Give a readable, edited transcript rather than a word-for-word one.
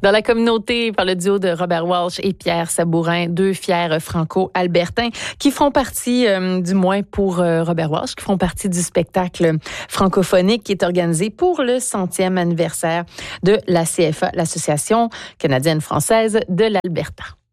Dans la communauté, par le duo de Robert Walsh et Pierre Sabourin, deux fiers franco-albertains qui font partie, du moins pour Robert Walsh, qui font partie du spectacle francophonique qui est organisé pour le 100e anniversaire de la CFA, l'Association canadienne-française de l'Alberta.